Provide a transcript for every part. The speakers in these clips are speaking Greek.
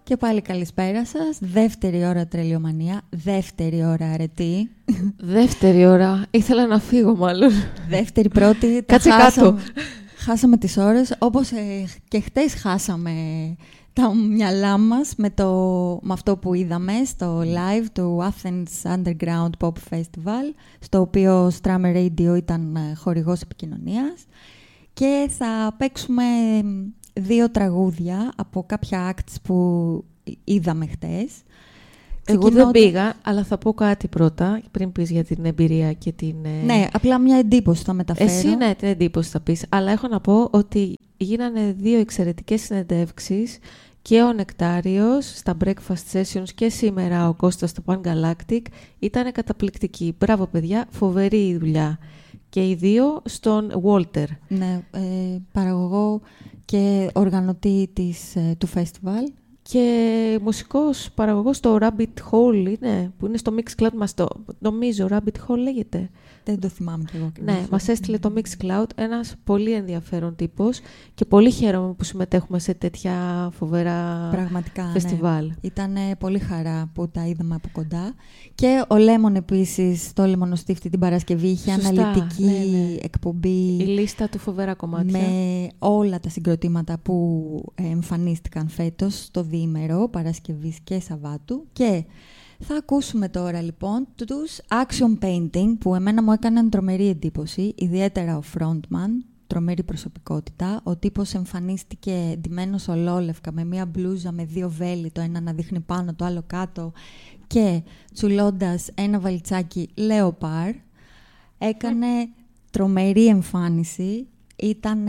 Και πάλι καλησπέρα σας. Δεύτερη ώρα τρελιομανία. Δεύτερη ώρα αρετή. Δεύτερη ώρα. Ήθελα να φύγω μάλλον. Δεύτερη, πρώτη. Κάτσε κάτω. Χάσαμε τις ώρες. Όπως και χτες χάσαμε τα μυαλά μας με αυτό που είδαμε στο live του Athens Underground Pop Festival, στο οποίο Strammer Radio ήταν χορηγός επικοινωνίας. Και θα παίξουμε 2 τραγούδια από κάποια acts που είδαμε χτες. Εγώ δεν πήγα, αλλά θα πω κάτι πρώτα, πριν πεις για την εμπειρία και την... Ναι, απλά μια εντύπωση θα μεταφέρω. Εσύ ναι, την εντύπωση θα πεις, αλλά έχω να πω ότι γίνανε 2 εξαιρετικές συνεντεύξεις και ο Νεκτάριος στα Breakfast Sessions και σήμερα ο Κώστας στο Pan Galactic. Ήτανε καταπληκτικοί. Μπράβο παιδιά, φοβερή δουλειά. Και οι 2 στον Walter. Ναι, παραγωγό και οργανωτή του festival. Και μουσικός παραγωγός στο Rabbit Hole είναι, που είναι στο Mixcloud μας νομίζω Rabbit Hole λέγεται. Δεν το θυμάμαι κι εγώ. Ναι, μας έστειλε το Mixcloud, ένας πολύ ενδιαφέρον τύπος και πολύ χαίρομαι που συμμετέχουμε σε τέτοια φοβερά πραγματικά, φεστιβάλ. Ναι. Ήταν πολύ χαρά που τα είδαμε από κοντά. Και ο Λέμον επίσης, το Λεμονοστίφτη την Παρασκευή, είχε αναλυτική εκπομπή. Η λίστα του φοβερά κομμάτια. Με όλα τα συγκροτήματα που εμφανίστηκαν φέτος στο διήμερο Παρασκευής και Σαββάτου. Και θα ακούσουμε τώρα λοιπόν τους Action Painting, που εμένα μου έκαναν τρομερή εντύπωση, ιδιαίτερα ο frontman, τρομερή προσωπικότητα. Ο τύπος εμφανίστηκε ντυμένος ολόλευκα με μία μπλούζα με 2 βέλη, το ένα να δείχνει πάνω, το άλλο κάτω, και τσουλώντας ένα βαλιτσάκι Leopard. Έκανε τρομερή εμφάνιση. Ήταν,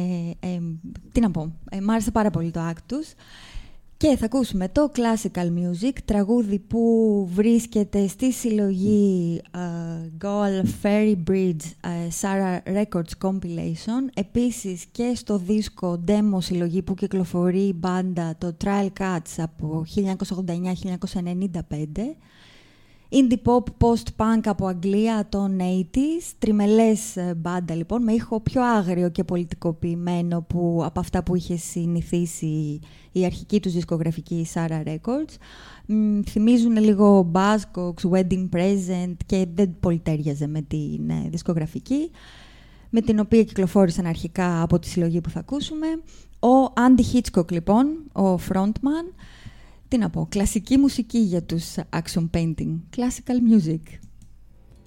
τι να πω, μ' άρεσε πάρα πολύ το act τους. Και θα ακούσουμε το Classical Music, τραγούδι που βρίσκεται στη συλλογή Goal Ferry Bridge Sarah Records Compilation. Επίσης και στο δίσκο demo συλλογή που κυκλοφορεί η μπάντα, το Trial Cuts από 1989-1995. Indie pop, post-punk από Αγγλία των 80s. Τριμελές μπάντα λοιπόν, με ήχο πιο άγριο και πολιτικοποιημένο από αυτά που είχε συνηθίσει η αρχική τους δισκογραφική, η Sarah Records. Θυμίζουν λίγο Buzzcocks, Wedding Present και δεν πολύ τέριαζε με την δισκογραφική, με την οποία κυκλοφόρησαν αρχικά από τη συλλογή που θα ακούσουμε. Ο Andy Hitchcock λοιπόν, ο frontman. Τι να πω, κλασική μουσική για τους Action Painting, Classical Music.